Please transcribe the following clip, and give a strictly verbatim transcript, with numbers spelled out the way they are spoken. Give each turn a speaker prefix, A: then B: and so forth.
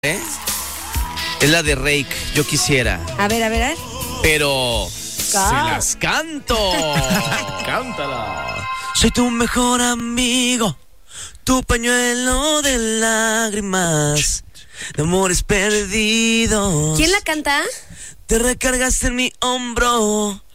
A: ¿Eh? Es la de Rake, Yo Quisiera.
B: A ver, a ver, a ver.
A: Pero
B: Ca-
A: se las canto.
C: Cántala.
A: Soy tu mejor amigo, tu pañuelo de lágrimas, de amores perdidos.
B: ¿Quién la canta?
A: Te recargaste en mi hombro